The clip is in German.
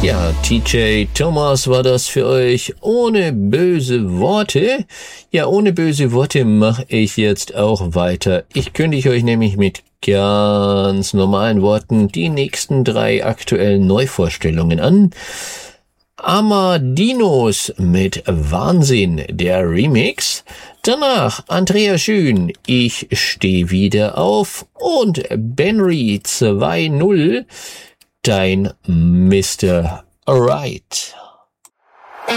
Ja, TJ Thomas war das für euch ohne böse Worte. Ja, ohne böse Worte mache ich jetzt auch weiter. Ich kündige euch nämlich mit ganz normalen Worten die nächsten 3 aktuellen Neuvorstellungen an. Amadinos mit Wahnsinn, der Remix. Danach Andrea Schön, Ich steh wieder auf. Und Benry 2.0, dein Mr. Right.